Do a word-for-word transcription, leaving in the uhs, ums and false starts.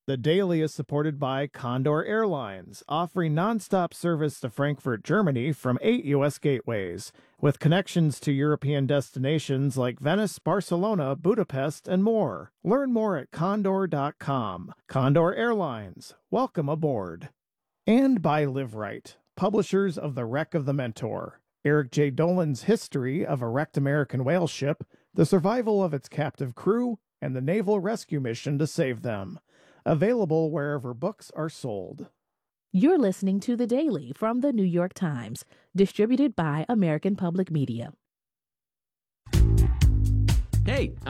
The Daily is supported by Condor Airlines, offering nonstop service to Frankfurt, Germany from eight U S gateways, with connections to European destinations like Venice, Barcelona, Budapest, and more. Learn more at condor dot com. Condor Airlines, welcome aboard. And by Live Right, publishers of The Wreck of the Mentor, Eric J. Dolan's history of a wrecked American whale ship, the survival of its captive crew, and the naval rescue mission to save them. Available wherever books are sold. You're listening to The Daily from The New York Times, distributed by American Public Media. Hey,